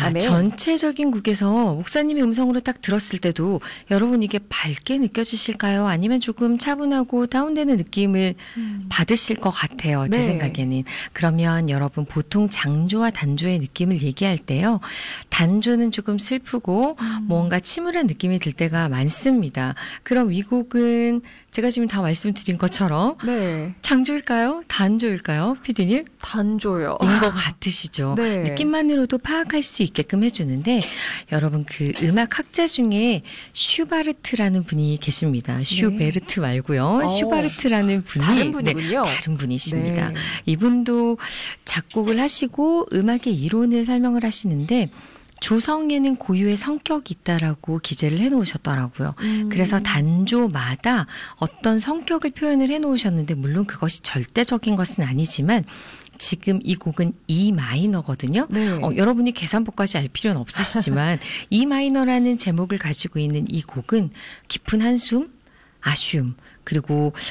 아멘. 전체적인 곡에서 목사님의 음성으로 딱 들었을 때도 여러분 이게 밝게 느껴지실까요? 아니면 조금 차분하고 다운되는 느낌을 받으실 것 같아요. 제 네. 생각에는. 그러면 여러분 보통 장조와 단조의 느낌을 얘기할 때요. 단조는 조금 슬프고 뭔가 침울한 느낌이 들 때가 많습니다. 그럼 이 곡은 제가 지금 다 말씀드린 것처럼 네. 장조일까요? 단조일까요? 피디님? 단조요. 인 것 같으시죠? 네. 느낌만으로도 파악할 수 있게끔 해주는데 여러분 그 음악 학자 중에 슈바르트라는 분이 계십니다. 슈베르트 말고요. 슈바르트라는 분이 다른 분이군요. 다른 분이십니다. 네. 이분도 작곡을 하시고 음악의 이론을 설명을 하시는데 조성에는 고유의 성격이 있다라고 기재를 해놓으셨더라고요. 그래서 단조마다 어떤 성격을 표현을 해놓으셨는데 물론 그것이 절대적인 것은 아니지만 지금 이 곡은 E 마이너거든요. 네. 여러분이 계산법까지 알 필요는 없으시지만 E 마이너라는 제목을 가지고 있는 이 곡은 깊은 한숨, 아쉬움, 그리고